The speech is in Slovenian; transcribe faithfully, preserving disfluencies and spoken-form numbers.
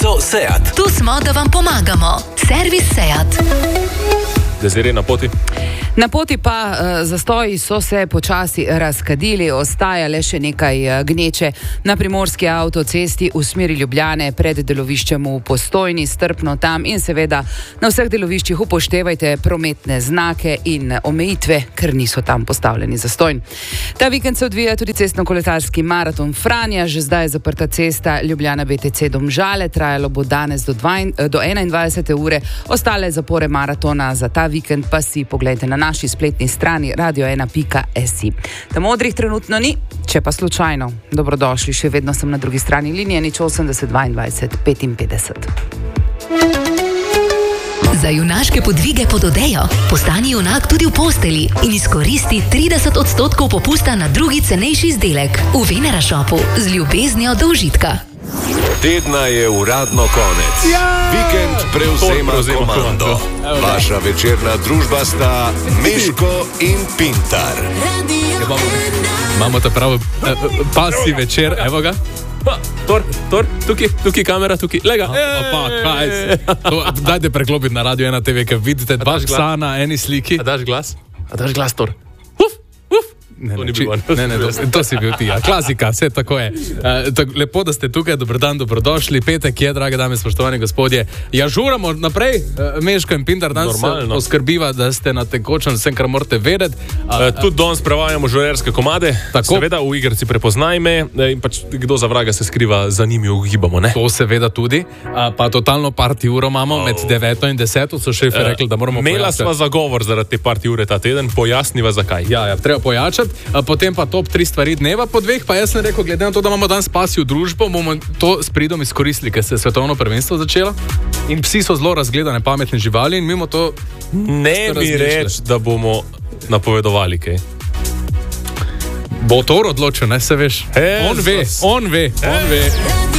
Serviso Seat. Tu smo, da vam pomagamo. Servis Seat. Desiree, na poti? Na poti pa uh, zastoji so se počasi razkadili, ostaja le še nekaj uh, gneče na primorski avtocesti v smeri Ljubljane pred deloviščem v Postojni, strpno tam in seveda na vseh deloviščih upoštevajte prometne znake in omejitve, ker niso tam postavljeni zastojn. Ta vikend se odvija tudi cestno-koletarski maraton Franja, že zdaj je zaprta cesta Ljubljana B T C Domžale, trajalo bo danes do, dvajset, do enaindvajsete ure, ostale zapore maratona za ta vikend pa si pogledajte na naši spletni strani radio ena pika si. Ta modrih trenutno ni, če pa slučajno. Dobrodošli, še vedno sem na drugi strani linije, nič osemdeset dvaindvajset petinpetdeset. Za junaške podvige pod odejo postani junak tudi v posteli in izkoristi trideset odstotkov popusta na drugi cenejši izdelek v Venera Shopu z ljubeznijo do užitka. Tedna je uradno konec. Ja! Vikend prevzema komando. Vaša večerna družba sta Meško in Pintar. Imamo ta pravi eh, pasi večer, evo ga. Pa, tor, tor, tukaj, tukaj kamera, tukaj, lega. Pa, pa, kaj se? Dajte preklopiti na Radio ena T V, ker vidite dva psa na eni sliki. A daš glas? A daš glas, tor? Ne, ne, či, ne, ne, to, to si bil ti, ja. Klasika, vse tako je. Uh, tak, lepo, da ste tukaj, dober dan, dobrodošli. Petek je, drage dame, spoštovani gospodje. Ja, žuramo naprej, uh, Meško in Pintar danes poskrbiva, da ste na tekočem vsem, kar morate vedeti. Uh, uh, tudi danes prevajamo žurerske komade, tako. Seveda v igrici Prepoznaj me in pač kdo za vraga se skriva, za njimi ugibamo, ne? To seveda tudi, uh, pa totalno party uro imamo, oh. med deveto in deseto so šefi uh, rekli, da moramo pojačati. Imela sva zagovor zaradi te party ure ta teden, pojasniva zakaj. Ja, ja, treba pojačati. Potem pa top tri stvari dneva po dveh, pa jaz sem rekel, glede na to, da imamo danes pasjo družbo, bomo to s pridom izkoristili, ker se je svetovno prvenstvo začelo in psi so zelo razgledane, pametne živali in mimo to ne mi reči, da bomo napovedovali kaj. Bo Tor odločil, ne se veš. Hey, on ve, on ve, on ve.